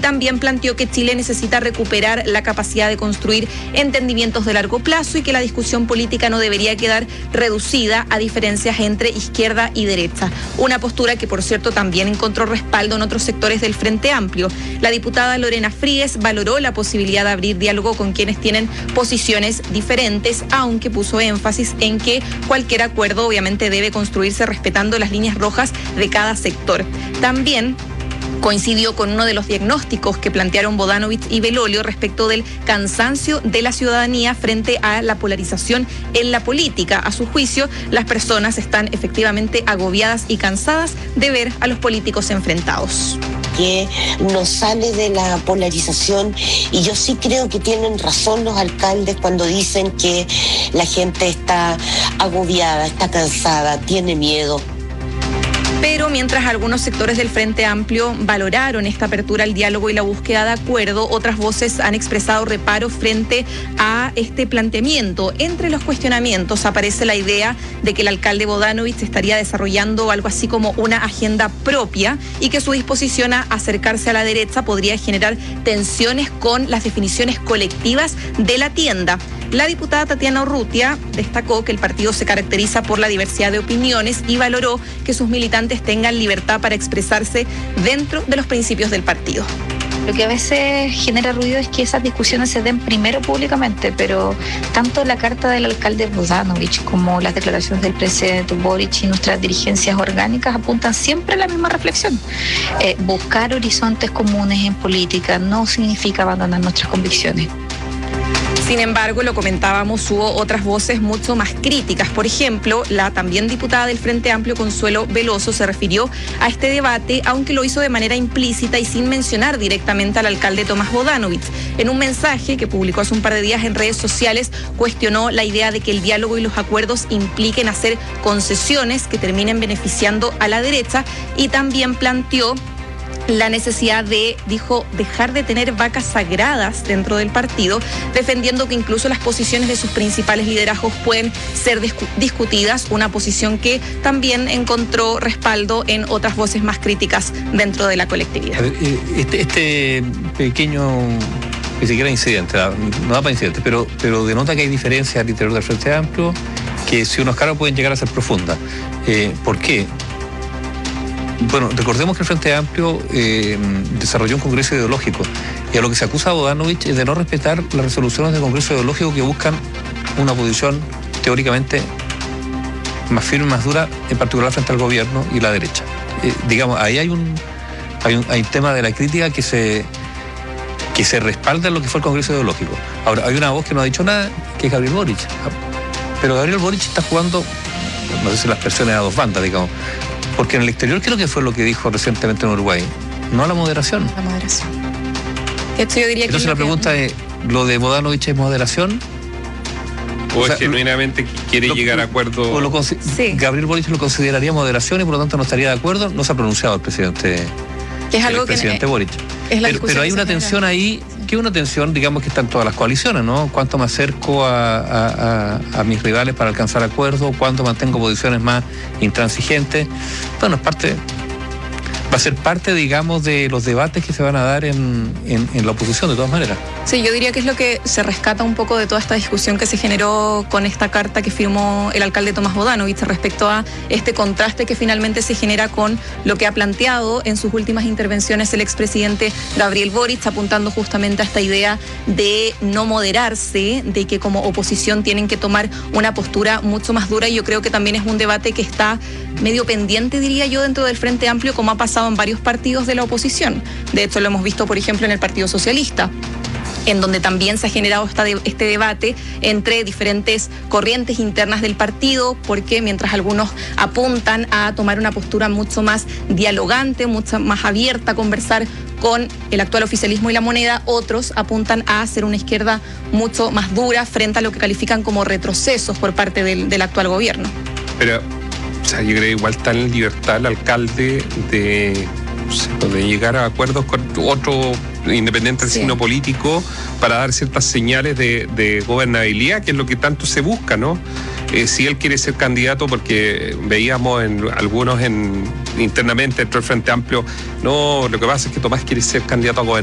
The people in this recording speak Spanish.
también planteó que Chile necesita recuperar la capacidad de construir entendimientos de largo plazo y que la discusión política no debería quedar reducida a diferencias entre izquierda y derecha. Una postura que, por cierto, también encontró respaldo en otros sectores del Frente Amplio. La diputada Lorena Fríguez valoró la posibilidad de abrir diálogo con quienes tienen posiciones diferentes, aunque puso énfasis en que cualquier acuerdo obviamente debe construirse respetando las líneas rojas de cada sector. También coincidió con uno de los diagnósticos que plantearon Bodanovich y Belolio respecto del cansancio de la ciudadanía frente a la polarización en la política. A su juicio, las personas están efectivamente agobiadas y cansadas de ver a los políticos enfrentados. Que no sale de la polarización, y yo sí creo que tienen razón los alcaldes cuando dicen que la gente está agobiada, está cansada, tiene miedo. Pero mientras algunos sectores del Frente Amplio valoraron esta apertura al diálogo y la búsqueda de acuerdo, otras voces han expresado reparo frente a este planteamiento. Entre los cuestionamientos aparece la idea de que el alcalde Bodanovich estaría desarrollando algo así como una agenda propia y que su disposición a acercarse a la derecha podría generar tensiones con las definiciones colectivas de la tienda. La diputada Tatiana Urrutia destacó que el partido se caracteriza por la diversidad de opiniones y valoró que sus militantes tengan libertad para expresarse dentro de los principios del partido. Lo que a veces genera ruido es que esas discusiones se den primero públicamente, pero tanto la carta del alcalde Bodanovich como las declaraciones del presidente Boric y nuestras dirigencias orgánicas apuntan siempre a la misma reflexión. Buscar horizontes comunes en política no significa abandonar nuestras convicciones. Sin embargo, lo comentábamos, hubo otras voces mucho más críticas. Por ejemplo, la también diputada del Frente Amplio, Consuelo Veloso, se refirió a este debate, aunque lo hizo de manera implícita y sin mencionar directamente al alcalde Tomás Bodanovich. En un mensaje que publicó hace un par de días en redes sociales, cuestionó la idea de que el diálogo y los acuerdos impliquen hacer concesiones que terminen beneficiando a la derecha, y también planteó la necesidad de, dijo, dejar de tener vacas sagradas dentro del partido, defendiendo que incluso las posiciones de sus principales liderazgos pueden ser discutidas, una posición que también encontró respaldo en otras voces más críticas dentro de la colectividad. A ver, este pequeño, ni siquiera incidente, no da para incidente, pero denota que hay diferencias al interior del Frente Amplio, que si uno escala pueden llegar a ser profundas. ¿Por qué? Bueno, recordemos que el Frente Amplio desarrolló un congreso ideológico, y a lo que se acusa a Bodanovich es de no respetar las resoluciones del congreso ideológico que buscan una posición teóricamente más firme, más dura, en particular frente al gobierno y la derecha. Digamos, ahí hay un tema de la crítica que se respalda en lo que fue el congreso ideológico. Ahora, hay una voz que no ha dicho nada, que es Gabriel Boric. Pero Gabriel Boric está jugando, no sé si las versiones a dos bandas, digamos. Porque en el exterior, ¿qué es lo que fue lo que dijo recientemente en Uruguay? No a la moderación. La moderación. Esto yo diría. Entonces la pregunta es, ¿lo de Bodanovich es moderación? O sea, genuinamente quiere llegar a acuerdo. Sí. Gabriel Boric lo consideraría moderación y por lo tanto no estaría de acuerdo. No se ha pronunciado el presidente, Boric. Pero hay una tensión ahí, que es una tensión, digamos, que está en todas las coaliciones, ¿no? ¿Cuánto me acerco a mis rivales para alcanzar acuerdos? ¿Cuánto mantengo posiciones más intransigentes? Bueno, va a ser parte, digamos, de los debates que se van a dar en la oposición, de todas maneras. Sí, yo diría que es lo que se rescata un poco de toda esta discusión que se generó con esta carta que firmó el alcalde Tomás Bodanovich respecto a este contraste que finalmente se genera con lo que ha planteado en sus últimas intervenciones el expresidente Gabriel Boric, apuntando justamente a esta idea de no moderarse, de que como oposición tienen que tomar una postura mucho más dura, y yo creo que también es un debate que está medio pendiente, diría yo, dentro del Frente Amplio, como ha pasado en varios partidos de la oposición. De hecho, lo hemos visto, por ejemplo, en el Partido Socialista, en donde también se ha generado este debate entre diferentes corrientes internas del partido, porque mientras algunos apuntan a tomar una postura mucho más dialogante, mucho más abierta a conversar con el actual oficialismo y la moneda, otros apuntan a hacer una izquierda mucho más dura frente a lo que califican como retrocesos por parte del actual gobierno. Pero, o sea, yo creo que igual está en libertad el alcalde de llegar a acuerdos con otro independiente del signo político para dar ciertas señales de gobernabilidad, que es lo que tanto se busca, ¿no? Si él quiere ser candidato, porque veíamos en algunos internamente dentro del Frente Amplio, no, lo que pasa es que Tomás quiere ser candidato a gobernador.